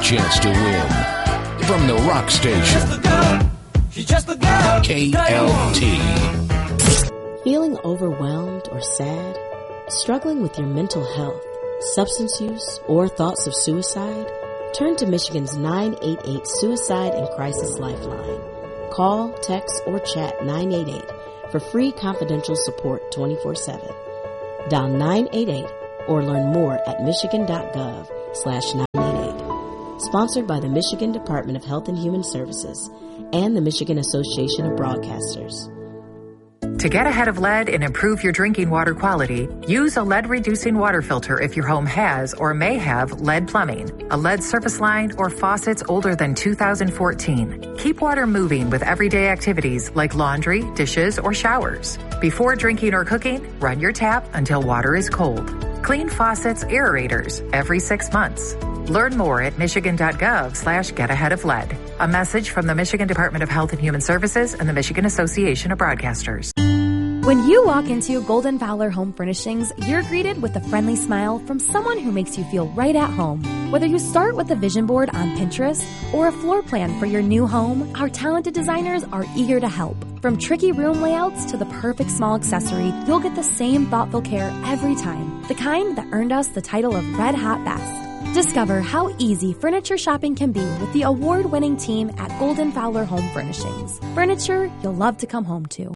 chance to win. From the rock station, KLT. Feeling overwhelmed or sad? Struggling with your mental health, substance use, or thoughts of suicide? Turn to Michigan's 988 Suicide and Crisis Lifeline. Call, text, or chat 988 for free confidential support 24/7. Dial 988 or learn more at michigan.gov/988. Sponsored by the Michigan Department of Health and Human Services and the Michigan Association of Broadcasters. To get ahead of lead and improve your drinking water quality, use a lead-reducing water filter if your home has or may have lead plumbing, a lead service line, or faucets older than 2014. Keep water moving with everyday activities like laundry, dishes, or showers. Before drinking or cooking, run your tap until water is cold. Clean faucets, aerators every 6 months. Learn more at michigan.gov/getaheadoflead. A message from the Michigan Department of Health and Human Services and the Michigan Association of Broadcasters. When you walk into Golden Fowler Home Furnishings, you're greeted with a friendly smile from someone who makes you feel right at home. Whether you start with a vision board on Pinterest or a floor plan for your new home, our talented designers are eager to help. From tricky room layouts to the perfect small accessory, you'll get the same thoughtful care every time. The kind that earned us the title of Red Hot Best. Discover how easy furniture shopping can be with the award-winning team at Golden Fowler Home Furnishings. Furniture you'll love to come home to.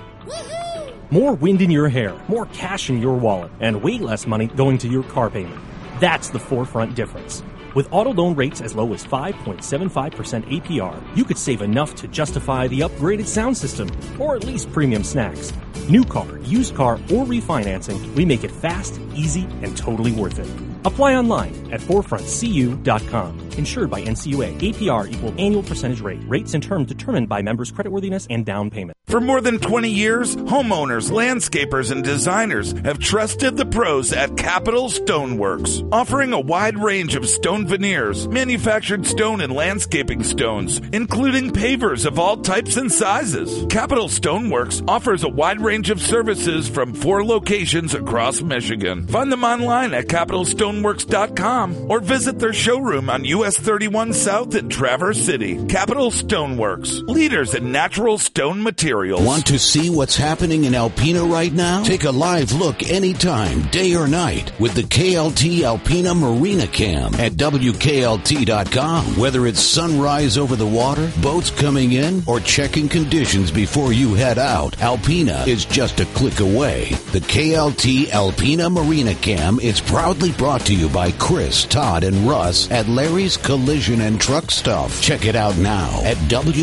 More wind in your hair, more cash in your wallet, and way less money going to your car payment. That's the Forefront difference. With auto loan rates as low as 5.75% APR, you could save enough to justify the upgraded sound system, or at least premium snacks. New car, used car, or refinancing, we make it fast, easy, and totally worth it. Apply online at forefrontcu.com. Insured by NCUA. APR equal annual percentage rate. Rates and terms determined by members' creditworthiness and down payment. For more than 20 years, homeowners, landscapers, and designers have trusted the pros at Capital Stoneworks, offering a wide range of stone veneers, manufactured stone and landscaping stones, including pavers of all types and sizes. Capital Stoneworks offers a wide range of services from 4 locations across Michigan. Find them online at capitalstoneworks.com or visit their showroom on US 31 South in Traverse City. Capital Stoneworks, leaders in natural stone materials. Want to see what's happening in Alpena right now? Take a live look anytime, day or night, with the KLT Alpena Marina Cam at WKLT.com. Whether it's sunrise over the water, boats coming in, or checking conditions before you head out, Alpena is just a click away. The KLT Alpena Marina Cam is proudly brought to you by Chris, Todd, and Russ at Larry's Collision and Truck Stuff. Check it out now at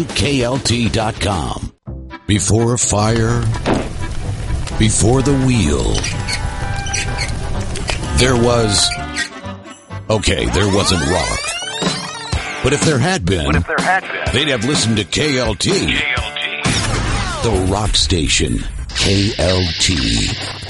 WKLT.com. Before a fire, before the wheel, there wasn't rock. But if there had been, they'd have listened to KLT. The rock station, KLT.